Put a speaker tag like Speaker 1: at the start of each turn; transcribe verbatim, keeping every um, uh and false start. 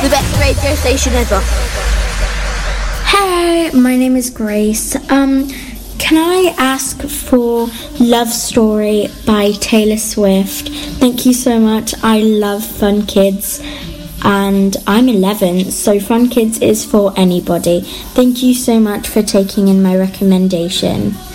Speaker 1: the best radio station ever.
Speaker 2: Hey, my name is Grace. Um, can I ask for Love Story by Taylor Swift? Thank you so much. I love Fun Kids. And I'm eleven, so Fun Kids is for anybody. Thank you so much for taking in my recommendation.